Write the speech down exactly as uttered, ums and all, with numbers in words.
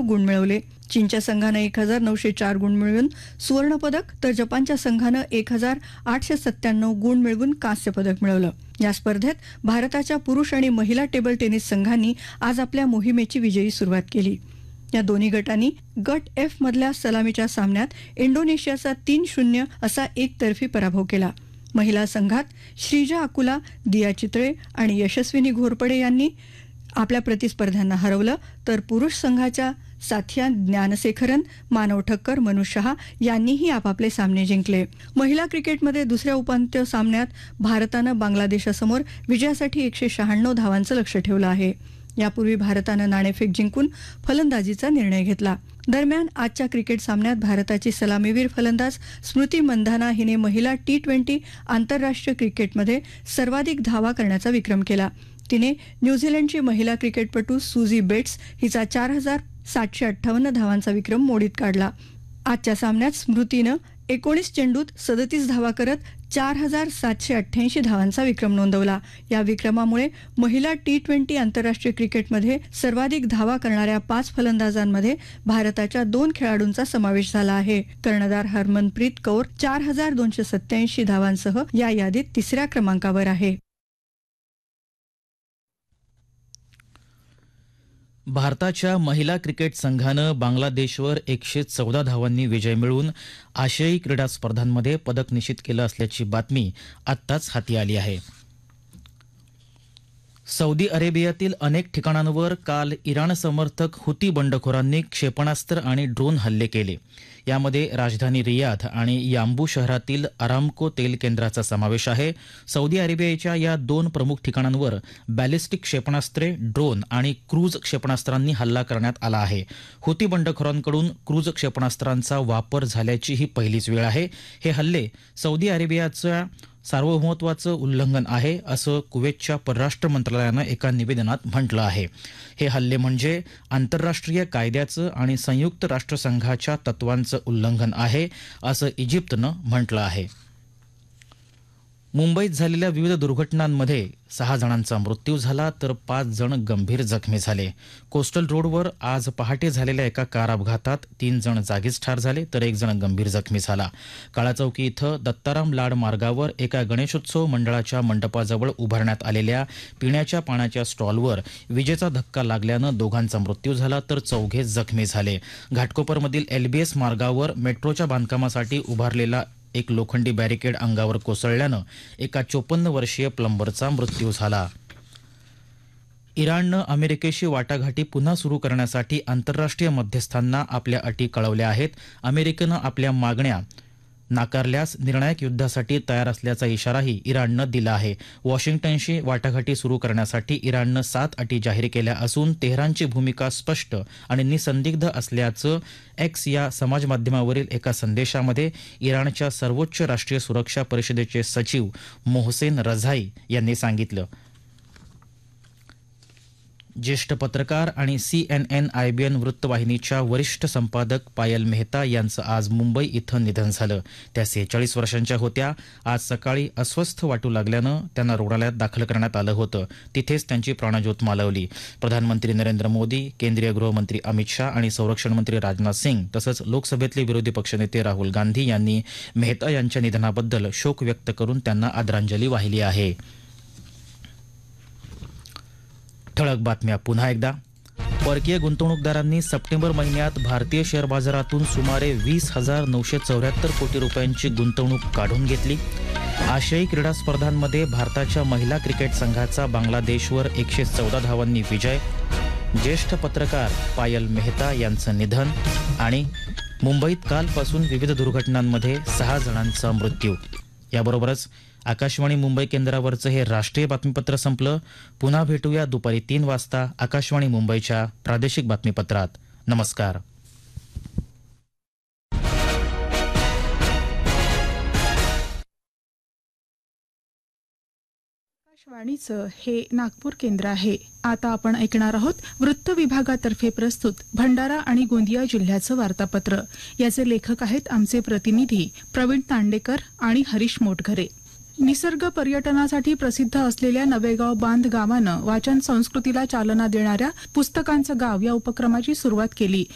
गुण मिळवले. चीनच्या संघानं एक हजार नऊशे चार गुण मिळवून सुवर्णपदक तर जपानच्या संघानं एक हजार आठशे सत्त्याण्णव गुण मिळवून कांस्य पदक मिळवलं. या स्पर्धेत भारताच्या पुरुष आणि महिला टेबल टेनिस संघांनी आज आपल्या मोहिमेची विजयी सुरुवात केली. या दोन्ही गटांनी गट एफ मधल्या सलामीच्या सामन्यात इंडोनेशियाचा तीन शून्य असा एकतर्फी पराभव केला. महिला संघात श्रीजा अकुला, दिया चितळे आणि यशस्विनी घोरपडे यांनी आपल्या प्रतिस्पर्ध्यांना हरवलं, तर पुरुष संघाच्या साथिया ज्ञानशेखरन, मानव ठक्कर, मनु शहा यांनीही आपापले सामने जिंकले. महिला क्रिकेटमध्ये दुसऱ्या उपांत्य सामन्यात भारतानं बांगलादेशासमोर विजयासाठी एकशे शहाण्णव धावांचं लक्ष्य ठेवलं आहे. यापूर्वी भारतानं नाणेफेक जिंकून फलंदाजीचा निर्णय घेतला. दरम्यान आजच्या क्रिकेट सामन्यात भारताची सलामीवीर फलंदाज स्मृती मंधाना हिने महिला टी ट्वेंटी आंतरराष्ट्रीय क्रिकेटमध्ये सर्वाधिक धावा करण्याचा विक्रम केला. तिने न्यूझीलंडची महिला क्रिकेटपटू सुझी बेट्स हिचा चार हजार सातशे अठ्ठावन्न धावांचा विक्रम मोडीत काढला. आजच्या सामन्यात स्मृतीनं एकोणीस चेंडूत सदतीस धावा करत चार हजार सातशे अठ्ठ्याऐंशी धावांचा विक्रम नोंदवला. या विक्रमामुळे महिला टी ट्वेंटी आंतरराष्ट्रीय क्रिकेटमध्ये सर्वाधिक धावा करणाऱ्या पाच फलंदाजांमध्ये भारताच्या दोन खेळाडूंचा समावेश झाला आहे. कर्णधार हरमनप्रीत कौर चार हजार दोनशे सत्त्याऐंशी धावांसह या यादीत तिसऱ्या क्रमांकावर आहे. भारताच्या महिला क्रिकेट संघानं बांगलादेशवर एकशे चौदा धावांनी विजय मिळवून आशियाई क्रीडा स्पर्धांमध्ये पदक निश्चित केलं असल्याची बातमी आत्ताच हाती आली आहे. सौदी अरेबियातील अनेक ठिकाणांवर काल इराण समर्थक हुती बंडखोरांनी क्षेपणास्त्र आणि ड्रोन हल्ले केले. यामध्ये राजधानी रियाध आणि यांबू शहरातील अरामको तेल केंद्राचा समावेश आहे. सौदी अरेबियाच्या या दोन प्रमुख ठिकाणांवर बॅलिस्टिक क्षेपणास्त्रे, ड्रोन आणि क्रूज क्षेपणास्त्रांनी हल्ला करण्यात आला आहे. हुती बंडखोरांकडून क्रूज क्षेपणास्त्रांचा वापर झाल्याची ही पहिलीच वेळ आहे. हे हल्ले सौदी अरेबियाच्या सार्वभौमत्वाचं उल्लंघन आहे असं कुवेतच्या परराष्ट्र मंत्रालयानं एका निवेदनात म्हटलं आहे. हे हल्ले म्हणजे आंतरराष्ट्रीय कायद्याचं आणि संयुक्त राष्ट्रसंघाच्या तत्वांचं उल्लंघन आहे असं इजिप्तनं म्हटलं आहे. मुंबईत झालेल्या विविध दुर्घटनांमध्ये सहा जणांचा मृत्यू झाला तर पाच जण गंभीर जखमी झाले. कोस्टल रोडवर आज पहाटे झालेल्या एका कार अपघातात तीन जण जागीच ठार झाले तर एक जण गंभीर जखमी झाला. काळाचौकी इथं दत्ताराम लाड मार्गावर एका गणेशोत्सव मंडळाच्या मंडपाजवळ उभारण्यात आलेल्या पिण्याच्या पाण्याच्या स्टॉलवर विजेचा धक्का लागल्यानं दोघांचा मृत्यू झाला तर चौघे जखमी झाले. घाटकोपरमधील एलबीएस मार्गावर मेट्रोच्या बांधकामासाठी उभारलेला एक लोखंडी बॅरिकेड अंगावर कोसळल्यानं एका चोपन्न वर्षीय प्लंबरचा मृत्यू झाला. इराणनं अमेरिकेशी वाटाघाटी पुन्हा सुरू करण्यासाठी आंतरराष्ट्रीय मध्यस्थांना आपल्या अटी कळवल्या आहेत. अमेरिकेनं आपल्या मागण्या नाकारल्यास निर्णायक युद्धासाठी तयार असल्याचा इशाराही इराणनं दिला आहे. वॉशिंग्टनशी वाटाघाटी सुरू करण्यासाठी इराणनं सात अटी जाहीर केल्या असून तेहरानची भूमिका स्पष्ट आणि निसंदिग्ध असल्याचं एक्स या समाजमाध्यमावरील एका संदेशामध्ये इराणच्या सर्वोच्च राष्ट्रीय सुरक्षा परिषदेचे सचिव मोहसेन रझाई यांनी सांगितलं. ज्येष्ठ पत्रकार आणि सीएनएन आयबीएन वृत्तवाहिनीच्या वरिष्ठ संपादक पायल मेहता यांचं आज मुंबई इथं निधन झालं. त्या सेहेचाळीस वर्षांच्या होत्या. आज सकाळी अस्वस्थ वाटू लागल्यानं त्यांना रुग्णालयात दाखल करण्यात आलं होतं. तिथेच त्यांची प्राणज्योत मालवली. प्रधानमंत्री नरेंद्र मोदी, केंद्रीय गृहमंत्री अमित शाह आणि संरक्षण मंत्री राजनाथ सिंग तसंच लोकसभेतले विरोधी पक्षनेते राहुल गांधी यांनी मेहता यांच्या निधनाबद्दल शोक व्यक्त करून त्यांना आदरांजली वाहिली आहे. ठळक बातम्या पुन्हा एकदा. परकीय गुंतवणूकदारांनी सप्टेंबर महिन्यात भारतीय शेअर बाजारातून सुमारे वीस हजार नऊशे चौऱ्याहत्तर कोटी रुपयांची गुंतवणूक काढून घेतली. आशियाई क्रीडा स्पर्धांमध्ये भारताच्या महिला क्रिकेट संघाचा बांगलादेशवर एकशे चौदा धावांनी विजय. ज्येष्ठ पत्रकार पायल मेहता यांचं निधन. आणि मुंबईत कालपासून विविध दुर्घटनांमध्ये सहा जणांचा मृत्यू. याबरोबरच आकाशवाणी मुंबई केंद्रावरचं हे राष्ट्रीय बातमीपत्र संपलं. पुन्हा भेटूया दुपारी तीन वाजता आकाशवाणी मुंबईच्या प्रादेशिक बातमीपत्रात. नमस्कार. आकाशवाणीचं हे नागपूर केंद्र आहे. आता आपण ऐकणार आहोत वृत्त विभागातर्फे प्रस्तुत भंडारा आणि गोंदिया जिल्ह्याचं वार्तापत्र. याचे लेखक आहेत आमचे प्रतिनिधी प्रवीण तांडेकर आणि हरीश मोटघरे. निसर्ग पर्यटनासाठी प्रसिद्ध असलेल्या नवेगाव बांध गावानं वाचन संस्कृतीला चालना देणाऱ्या पुस्तकांचं गाव या उपक्रमाची सुरुवात केली.